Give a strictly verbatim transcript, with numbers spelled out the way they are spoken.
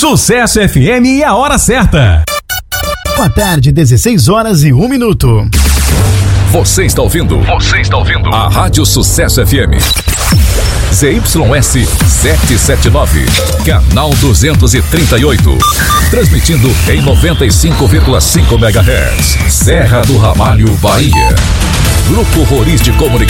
Sucesso F M e a hora certa. Boa tarde, dezesseis horas e um minuto. Você está ouvindo? Você está ouvindo? A Rádio Sucesso F M. Z Y S setecentos e setenta e nove, canal duzentos e trinta e oito. Transmitindo em noventa e cinco vírgula cinco megahertz. Serra do Ramalho, Bahia. Grupo Roriz de Comunicação.